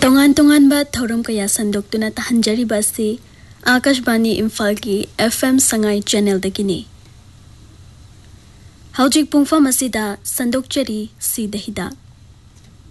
तोंगान तोंगानबा थौरम कया संदोक्तुना तहंजरिबा से आकाशवाणी इम्फाल की FM संगाई चैनल दगिनी हौजिक पुंगफम असिदा संदोक्चरी सीदहिदा